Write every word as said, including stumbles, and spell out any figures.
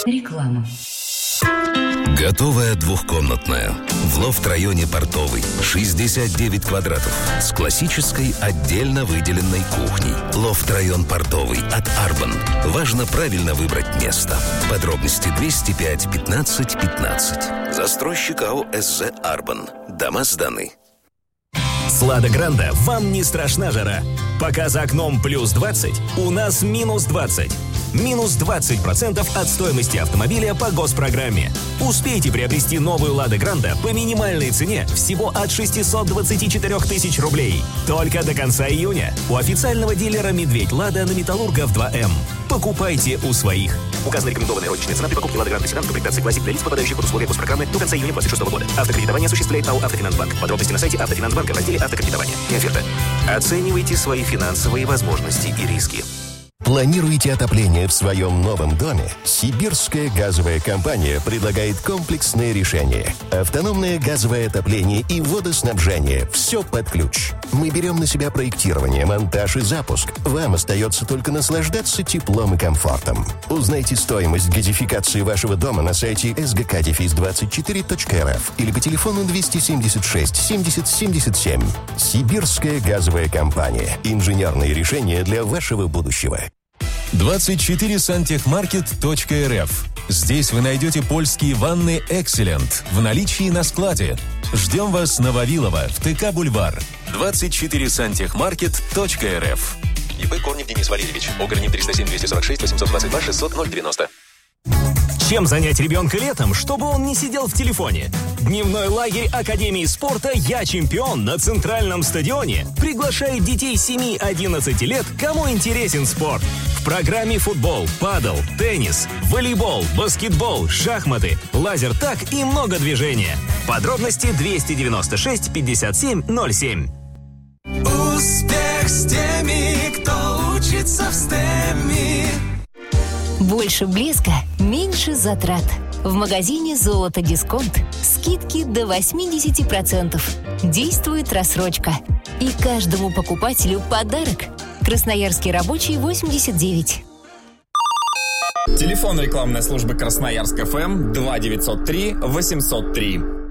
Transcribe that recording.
Реклама. Готовая двухкомнатная в лофт-районе Портовый, шестьдесят девять квадратов, с классической отдельно выделенной кухней. Лофт-район Портовый от Арбан. Важно правильно выбрать место. Подробности двести пять пятнадцать пятнадцать. Застройщик АО СЗ Арбан. Дома сданы. С Лада Гранта вам не страшна жара. Пока за окном плюс двадцать, у нас минус двадцать. Минус двадцать процентов от стоимости автомобиля по госпрограмме. Успейте приобрести новую Лада Гранта по минимальной цене всего от шестьсот двадцать четыре тысяч рублей. Только до конца июня. У официального дилера «Медведь Лада» на Металлургов два эм. Покупайте у своих. Указана рекомендованная розничная цена при покупке Лада Гранта седан в комплектации классик для лиц, попадающих под условия госпрограммы до конца июня двадцать шестого года. Автокредитование осуществляет АО «Автофинансбанк». Подробности на сайте Автофинансбанка в разделе «Автокредитование». Не оферта. Оценивайте свои финансовые возможности и риски. Планируете отопление в своем новом доме? Сибирская газовая компания предлагает комплексное решение. Автономное газовое отопление и водоснабжение. Все под ключ. Мы берем на себя проектирование, монтаж и запуск. Вам остается только наслаждаться теплом и комфортом. Узнайте стоимость газификации вашего дома на сайте эс гэ ка двадцать четыре точка эр эф или по телефону двести семьдесят шесть семьдесят семьдесят семь. Сибирская газовая компания. Инженерные решения для вашего будущего. двадцать четыре сантехмаркет точка эр эф. Здесь вы найдете польские ванны Excellent в наличии на складе. Ждем вас на Вавилова в ТК Бульвар. двадцать четыре сантехмаркет точка эр эф. ИП Корнев Денис Валерьевич. Огранен триста семь двести сорок шесть восемьсот двадцать два шестьсот ноль девяносто. Чем занять ребенка летом, чтобы он не сидел в телефоне? Дневной лагерь Академии спорта «Я чемпион» на Центральном стадионе приглашает детей семи-одиннадцати лет, кому интересен спорт. В программе футбол, падл, теннис, волейбол, баскетбол, шахматы, лазертаг и много движения. Подробности двести девяносто шесть пятьдесят семь ноль семь. Успех с теми, кто учится в стеме. Больше блеска, меньше затрат. В магазине «Золото Дисконт» скидки до восемьдесят процентов. Действует рассрочка. И каждому покупателю подарок. Красноярский рабочий, восемьдесят девять. Телефон рекламной службы Красноярск ФМ два девятьсот три восемьсот три.